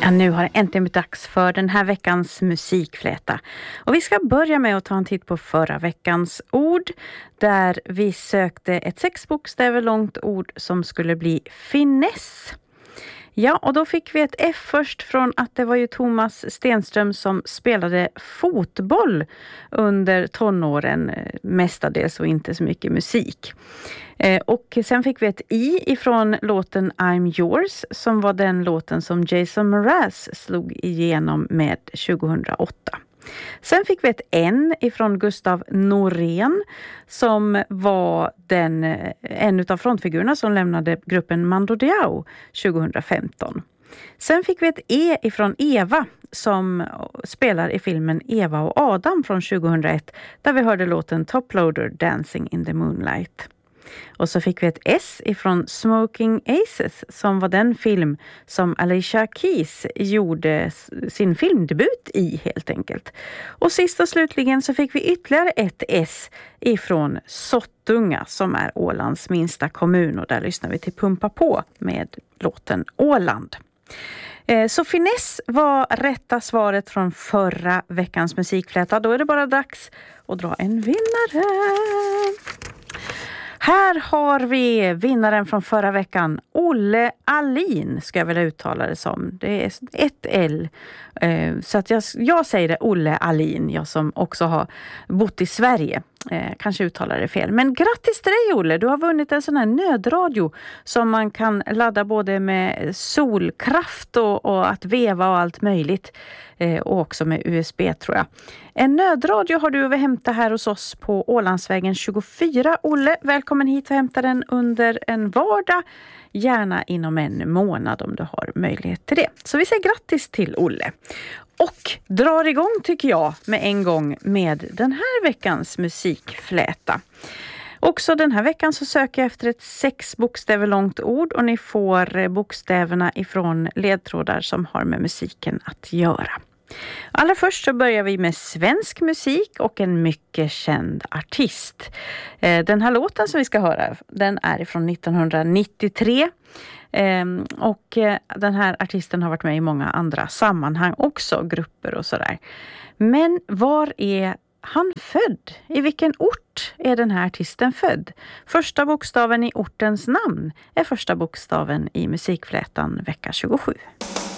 Ja, nu har det äntligen blivit dags för den här veckans musikfläta. Och vi ska börja med att ta en titt på förra veckans ord. Där vi sökte ett 6 bokstäver långt ord som skulle bli finess. Ja, och då fick vi ett F först från att det var ju Thomas Stenström som spelade fotboll under tonåren mestadels och inte så mycket musik. Och sen fick vi ett I ifrån låten I'm Yours som var den låten som Jason Mraz slog igenom med 2008. Sen fick vi ett N ifrån Gustav Norén som var en av frontfigurerna som lämnade gruppen Mando Diao 2015. Sen fick vi ett E ifrån Eva som spelar i filmen Eva och Adam från 2001 där vi hörde låten Toploader Dancing in the Moonlight. Och så fick vi ett S ifrån Smoking Aces som var den film som Alicia Keys gjorde sin filmdebut i helt enkelt. Och sist och slutligen så fick vi ytterligare ett S ifrån Sottunga som är Ålands minsta kommun och där lyssnar vi till Pumpa på med låten Åland. Så finess var rätta svaret från förra veckans musikfläta. Då är det bara dags att dra en vinnare. Här har vi vinnaren från förra veckan, Olle Alin ska jag väl uttala det som. Det är ett L. Så att jag säger det Olle Alin, jag som också har bott i Sverige. Kanske uttalar det fel. Men grattis till dig Olle, du har vunnit en sån här nödradio som man kan ladda både med solkraft och att veva och allt möjligt. Och också med USB tror jag. En nödradio har du att hämta här hos oss på Ålandsvägen 24. Olle, välkommen hit och hämta den under en vardag. Gärna inom en månad om du har möjlighet till det. Så vi säger grattis till Olle. Och drar igång tycker jag med en gång med den här veckans musikfläta. Också den här veckan så söker jag efter ett 6 bokstäver långt ord och ni får bokstäverna ifrån ledtrådar som har med musiken att göra. Allra först så börjar vi med svensk musik och en mycket känd artist. Den här låten som vi ska höra, den är ifrån 1993. Och den här artisten har varit med i många andra sammanhang också, grupper och sådär. Men var är han född? I vilken ort är den här artisten född? Första bokstaven i ortens namn är första bokstaven i musikflätan vecka 27.